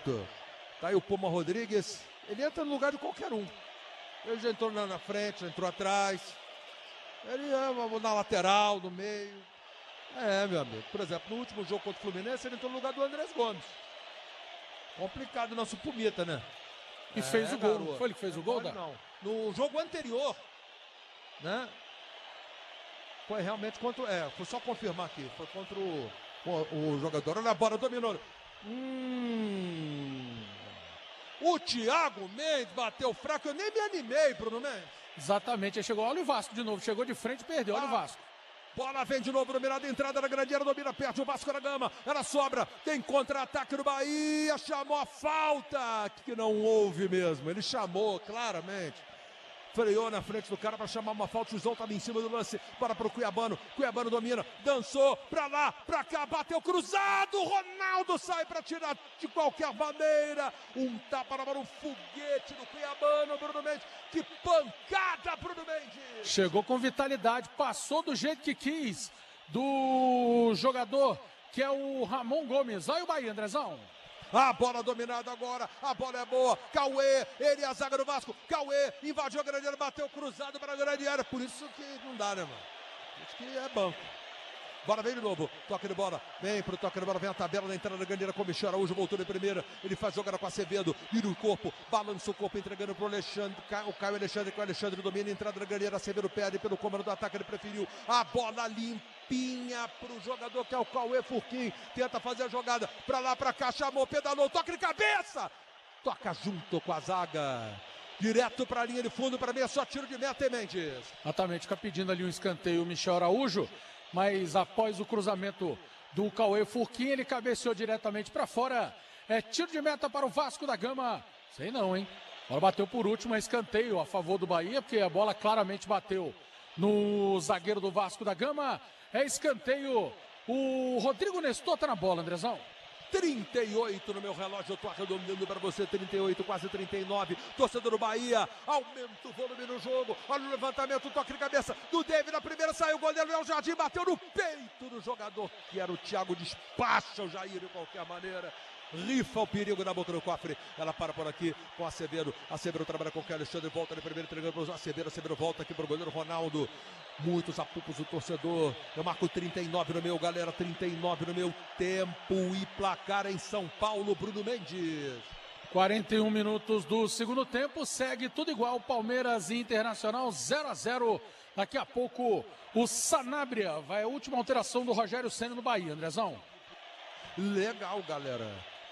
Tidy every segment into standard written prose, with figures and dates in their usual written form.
momento. Tá aí o Puma Rodrigues, ele entra no lugar de qualquer um. Ele já entrou na frente, já entrou atrás. Ele é na lateral, no meio. Meu amigo. Por exemplo, no último jogo contra o Fluminense, ele entrou no lugar do Andrés Gomes. Complicado o nosso Pumita, né? E fez o gol. Não foi ele que fez o gol, não. No jogo anterior, né? Foi realmente contra... foi só confirmar aqui. Foi contra o jogador. Olha a bola, dominou. O Thiago Mendes bateu fraco. Eu nem me animei, Bruno Mendes. Exatamente. Aí chegou, olha o Vasco de novo. Chegou de frente e perdeu. Olha o Vasco. Bola vem de novo, dominada, entrada na grande área, domina, perde o Vasco da Gama. Ela sobra, tem contra-ataque do Bahia, chamou a falta, que não houve mesmo. Ele chamou, claramente. Freou na frente do cara para chamar uma falta. O João estava em cima do lance. Bora pro Cuiabano. Cuiabano domina. Dançou pra lá, pra cá. Bateu cruzado. Ronaldo sai para tirar de qualquer maneira. Um tapa na bola, um foguete do Cuiabano. Bruno Mendes. Que pancada, Bruno Mendes. Chegou com vitalidade. Passou do jeito que quis. Do jogador que é o Ramon Gomes. Olha o Bahia, Andrezão. A bola dominada agora, a bola é boa, Cauê, ele é a zaga do Vasco, Cauê invadiu a grande área, bateu cruzado para a grande área, por isso que não dá, né, mano? Acho que é banco. Bora, vem de novo, toque de bola, vem pro toque de bola, vem a tabela da entrada da grande área, com o Michel Araújo, voltou de primeira, ele faz jogada com Acevedo, vira o corpo, balança o corpo, entregando pro Alexandre, o Caio Alexandre, com o Alexandre domina, entrada da grande área, Acevedo perde pelo comando do ataque, ele preferiu a bola limpinha pro jogador que é o Cauê Furquim, tenta fazer a jogada, pra lá, pra cá, chamou, pedalou, toque de cabeça, toca junto com a zaga. Direto para a linha de fundo, para mim é só tiro de meta, Mendes. Exatamente, fica pedindo ali um escanteio o Michel Araújo, mas após o cruzamento do Cauê Furquim, ele cabeceou diretamente para fora. É tiro de meta para o Vasco da Gama. Sei não, hein? A bola bateu por último, é escanteio a favor do Bahia, porque a bola claramente bateu no zagueiro do Vasco da Gama. É escanteio. O Rodrigo Nestor tá na bola, Andrezão. 38 no meu relógio, eu tô arredondando para você, 38, quase 39, torcedor do Bahia, aumenta o volume no jogo, olha o levantamento, toque de cabeça do David, na primeira saiu o goleiro, é o Jardim, bateu no peito do jogador, que era o Thiago, despacha o Jair de qualquer maneira, rifa o perigo na boca do cofre, ela para por aqui com Acevedo, Acevedo trabalha com o Alexandre, volta de primeiro, entregando para o Acevedo, Acevedo volta aqui para o goleiro Ronaldo, muitos apupos do torcedor, eu marco 39 no meu, galera, 39 no meu tempo e placar em São Paulo, Bruno Mendes. 41 minutos do segundo tempo, segue tudo igual, Palmeiras e Internacional 0-0, daqui a pouco o Sanabria, vai a última alteração do Rogério Ceni no Bahia, Andrezão. Legal, galera.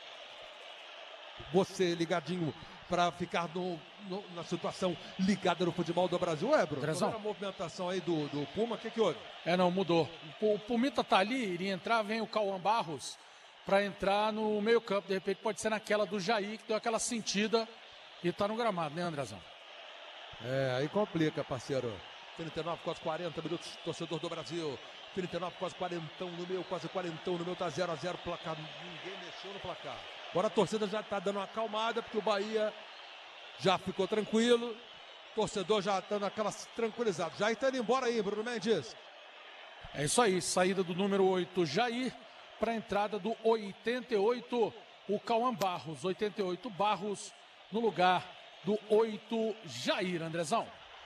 Você ligadinho para ficar na situação ligada no futebol do Brasil, Bruno? Qual a movimentação aí do Puma, o que houve? Não, mudou. O Pumita tá ali, iria entrar, vem o Cauã Barros para entrar no meio campo, de repente pode ser naquela do Jair, que deu aquela sentida e tá no gramado, né, Andrezão? Aí complica, parceiro. 39, quase 40 minutos, torcedor do Brasil. 39, quase 40 no meu, quase 40 no meu, tá 0-0 placar. Ninguém mexeu no placar. Agora a torcida já tá dando uma acalmada, porque o Bahia já ficou tranquilo. O torcedor já tá naquela tranquilizada. Já está indo embora aí, Bruno Mendes. É isso aí, saída do número 8, Jair, para a entrada do 88, o Cauã Barros. 88 Barros no lugar do 8, Jair, Andrezão.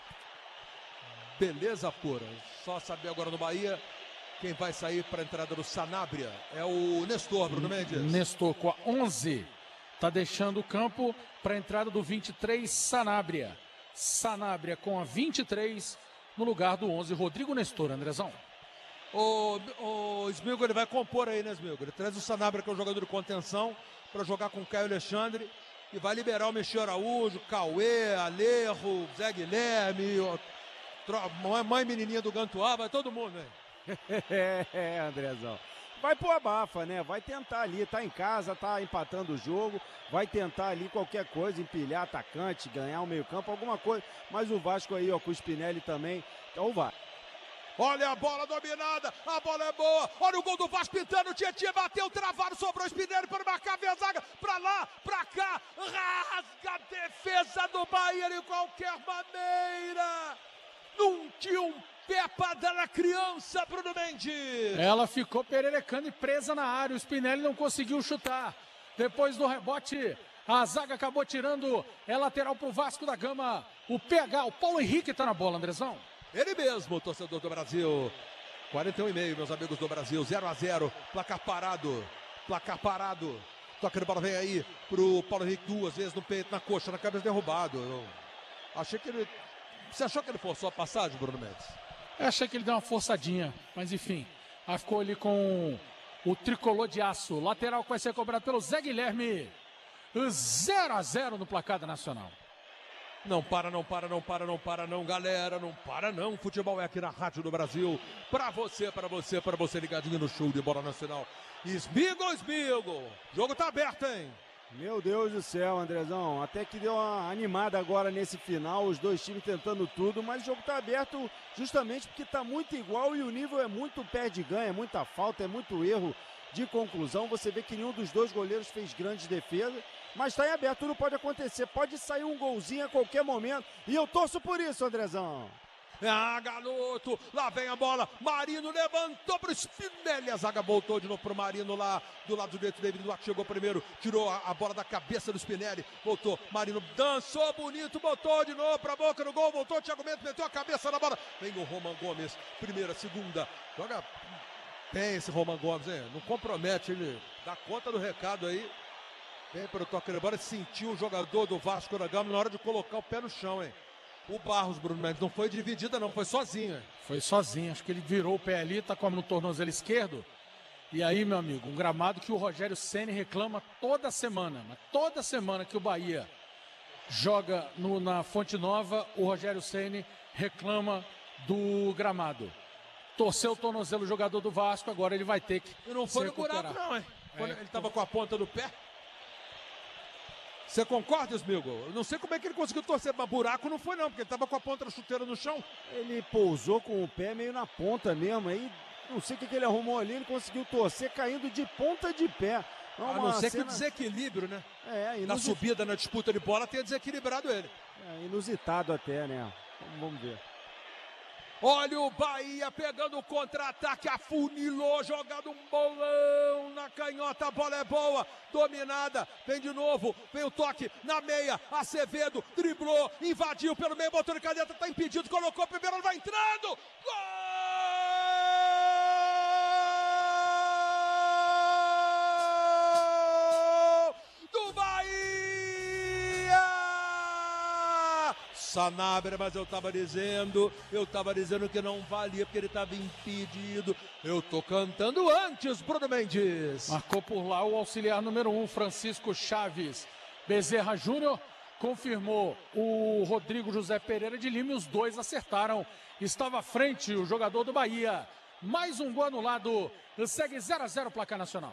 Beleza pura. Só saber agora no Bahia quem vai sair para a entrada do Sanabria. É o Nestor, Bruno Mendes. Nestor com a 11. Está deixando o campo para a entrada do 23, Sanabria. Sanabria com a 23 no lugar do 11, Rodrigo Nestor, Andrezão. O Smilgo, ele vai compor aí, né, Smilgo? Ele traz o Sanabria, que é o jogador de contenção, para jogar com o Caio Alexandre. E vai liberar o Michel Araújo, Cauê, Alejo, Zé Guilherme... Mãe menininha do Gantuá, vai todo mundo, né? Andrezão. Vai pôr a bafa, né? Vai tentar ali, tá em casa, tá empatando o jogo, vai tentar ali qualquer coisa, empilhar atacante, ganhar o meio-campo, alguma coisa. Mas o Vasco aí, ó, com o Spinelli também, então vai. Olha a bola dominada, a bola é boa, olha o gol do Vasco pintando, o Tietchan bateu, travado, sobrou o Spinelli para marcar, vem a zaga, pra lá, pra cá, rasga a defesa do Bahia de qualquer maneira. Não tinha um pé para dar na criança, Bruno Mendes. Ela ficou pererecando e presa na área. O Spinelli não conseguiu chutar. Depois do rebote, a zaga acabou tirando. É lateral pro Vasco da Gama. O PH, o Paulo Henrique tá na bola, Andrezão. Ele mesmo, torcedor do Brasil. 41,5, meus amigos do Brasil. 0-0. Placar parado. Placar parado. Toca de bola, vem aí pro Paulo Henrique 2 vezes no peito, na coxa, na cabeça, derrubado. Eu achei que ele... Você achou que ele forçou a passagem, Bruno Mendes? Eu achei que ele deu uma forçadinha, mas enfim. Aí ficou ali com o tricolor de aço. Lateral que vai ser cobrado pelo Zé Guilherme. 0-0 no placar da Nacional. Não para, não para, não para, não para, não, galera, não para, não. Futebol é aqui na Rádio do Brasil. Pra você ligadinho no show de bola nacional. Esmigo, esmigo. Jogo tá aberto, hein? Meu Deus do céu, Andrezão. Até que deu uma animada agora nesse final. Os dois times tentando tudo, mas o jogo tá aberto justamente porque tá muito igual e o nível é muito perde-ganha, é muita falta, é muito erro de conclusão. Você vê que nenhum dos dois goleiros fez grandes defesas. Mas está em aberto, tudo pode acontecer. Pode sair um golzinho a qualquer momento. E eu torço por isso, Andrezão. Ah, garoto, lá vem a bola. Marino levantou pro Spinelli. A zaga voltou de novo pro Marino lá do lado direito. David Duarte chegou primeiro, tirou a bola da cabeça do Spinelli. Voltou, Marino dançou bonito, botou de novo pra boca do gol. Voltou, Thiago Mendes meteu a cabeça na bola. Vem o Roman Gomes, primeira, segunda. Joga bem esse Roman Gomes, hein? Não compromete, ele dá conta do recado aí. Vem para o toque de bola, sentiu o jogador do Vasco da Gama na hora de colocar o pé no chão, hein? O Barros, Bruno Mendes, não foi dividida não, foi sozinho, hein? Foi sozinho, acho que ele virou o pé ali, tá como no tornozelo esquerdo. E aí, meu amigo, um gramado que o Rogério Ceni reclama toda semana. Mas toda semana que o Bahia joga na Fonte Nova, o Rogério Ceni reclama do gramado. Torceu o tornozelo o jogador do Vasco, agora ele vai ter que e não foi no buraco não, hein? Ele estava com a ponta do pé. Você concorda, Smigo? Eu não sei como é que ele conseguiu torcer, mas buraco não foi não, porque ele estava com a ponta da chuteira no chão. Ele pousou com o pé meio na ponta mesmo, aí não sei o que ele arrumou ali, ele conseguiu torcer caindo de ponta de pé. A não ser que o desequilíbrio, né? Na subida, na disputa de bola, tenha desequilibrado ele. Inusitado até, né? Vamos ver. Olha o Bahia pegando o contra-ataque, afunilou, jogando um bolão na canhota, a bola é boa, dominada, vem de novo, vem o toque na meia, Acevedo, driblou, invadiu pelo meio, botou de caneta, tá impedido, colocou primeiro, vai entrando, gol! Sanabria, mas eu estava dizendo que não valia porque ele estava impedido. Eu tô cantando antes, Bruno Mendes. Marcou por lá o auxiliar número 1, Francisco Chaves. Bezerra Júnior confirmou o Rodrigo José Pereira de Lima e os dois acertaram. Estava à frente o jogador do Bahia. Mais um gol anulado. Segue 0-0 placar nacional.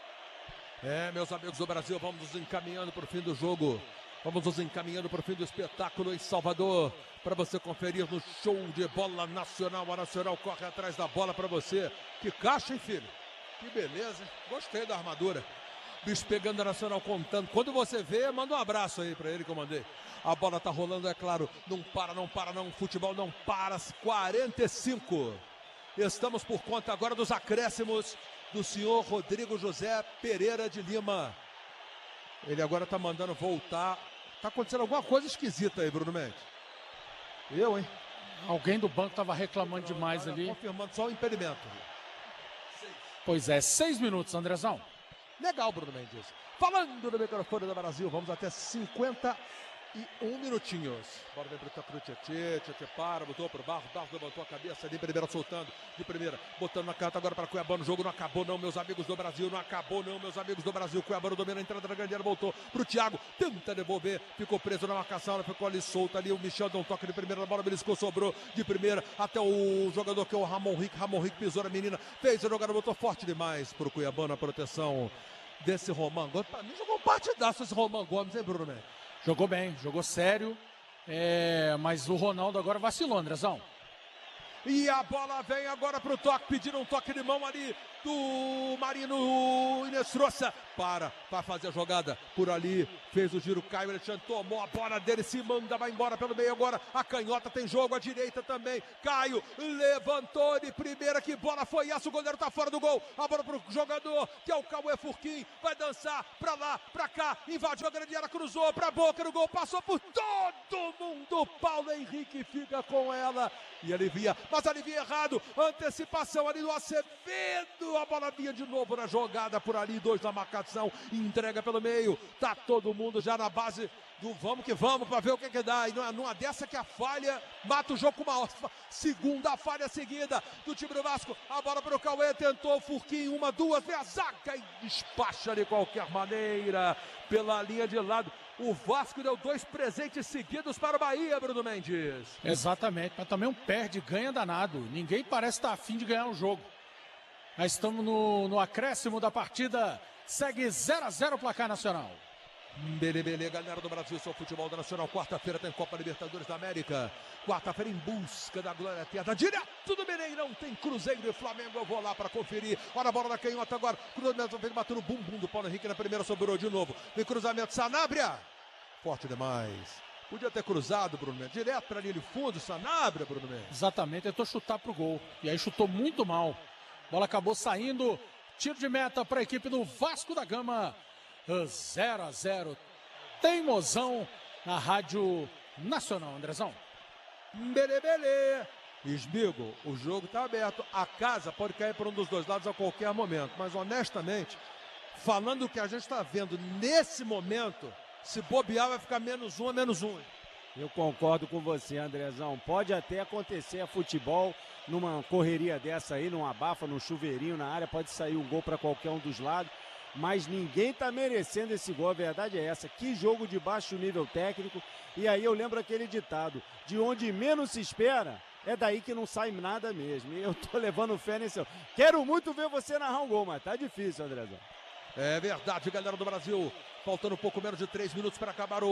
Meus amigos do Brasil, vamos nos encaminhando para o fim do jogo. Vamos nos encaminhando para o fim do espetáculo em Salvador, para você conferir no show de bola nacional. A Nacional corre atrás da bola para você. Que caixa, hein, filho? Que beleza, hein? Gostei da armadura. Bicho pegando a Nacional, contando. Quando você vê, manda um abraço aí para ele que eu mandei. A bola tá rolando, é claro. Não para, não para, não. Futebol não para. 45. Estamos por conta agora dos acréscimos do senhor Rodrigo José Pereira de Lima. Ele agora tá mandando voltar. Tá acontecendo alguma coisa esquisita aí, Bruno Mendes. Eu, hein? Alguém do banco tava reclamando demais ali. Confirmando só o impedimento. Pois é, 6 minutos, Andrezão. Legal, Bruno Mendes. Falando do microfone do Brasil, vamos até 51 minutinhos. Bora vem pro toque do Tietê. Tietê para, botou pro Barros. Barros levantou a cabeça ali, primeira soltando. De primeira, botando na carta agora para Cuiabá. O jogo não acabou não, meus amigos do Brasil. Não acabou não, meus amigos do Brasil. Cuiabá domina a entrada da grande área, voltou pro Thiago. Tenta devolver, ficou preso na marcação. Ela ficou ali solta ali. O Michel deu um toque de primeira, a bola beliscou, sobrou de primeira. Até o jogador que é o Ramon Rick. Ramon Rick pisou na menina. Fez a jogada, botou forte demais pro Cuiabá na proteção desse Roman Gomes. Pra mim jogou um partidaço esse Roman Gomes, hein, Bruno Mendes? Jogou bem, jogou sério, mas o Ronaldo agora vacilou, Andrezão. E a bola vem agora pro toque, pediram um toque de mão ali. do Marino Inestrosa. Para fazer a jogada por ali. Fez o giro, Caio Alexandre tomou a bola dele, se manda, vai embora pelo meio agora. A canhota tem jogo, a direita também. Caio levantou de primeira, que bola foi essa? O goleiro tá fora do gol. A bola pro jogador, que é o Cauê Furquim. Vai dançar pra lá, pra cá. Invadiu a grande área, cruzou pra boca do gol. Passou por todo mundo. Paulo Henrique fica com ela e alivia, mas alivia errado. Antecipação ali do Acevedo. A bola vinha de novo na jogada por ali. 2 na marcação. Entrega pelo meio. Tá todo mundo já na base do vamos que vamos para ver o que dá. E numa dessa que a falha mata o jogo com uma segunda falha seguida do time do Vasco. A bola para o Cauê, tentou Furquim, 1, 2, vem a zaga e despacha de qualquer maneira pela linha de lado. O Vasco deu 2 presentes seguidos para o Bahia, Bruno Mendes. Exatamente, mas também um perde, ganha danado. Ninguém parece estar afim de ganhar o jogo. Nós estamos no acréscimo da partida. Segue 0-0 o placar nacional. Belê, galera do Brasil, seu futebol do Nacional. Quarta-feira tem Copa Libertadores da América. Quarta-feira em busca da glória eterna. Direto do Mineirão tem Cruzeiro e Flamengo. Eu vou lá para conferir. Olha a bola da canhota agora. Cruzamento vem batendo o bumbum do Paulo Henrique na primeira, sobrou de novo. Vem cruzamento, Sanabria. Forte demais. Podia ter cruzado, Bruno Mendes. Direto para a linha de fundo, Sanabria, Bruno Mendes. Exatamente, tentou chutar pro gol. E aí chutou muito mal. A bola acabou saindo. Tiro de meta para a equipe do Vasco da Gama. 0-0. Teimosão na Rádio Nacional, Andrezão. Belê. Esmigo, o jogo está aberto. A casa pode cair por um dos dois lados a qualquer momento. Mas honestamente, falando o que a gente está vendo nesse momento, se bobear vai ficar -1 a -1. Eu concordo com você, Andrezão. Pode até acontecer a futebol numa correria dessa aí, numa abafa, num chuveirinho na área, pode sair um gol para qualquer um dos lados, mas ninguém está merecendo esse gol, a verdade é essa. Que jogo de baixo nível técnico. E aí eu lembro aquele ditado, de onde menos se espera, é daí que não sai nada mesmo. E eu tô levando fé nesse. Quero muito ver você narrar um gol, mas tá difícil, Andrezão. É verdade, galera do Brasil. Faltando um pouco menos de 3 minutos para acabar o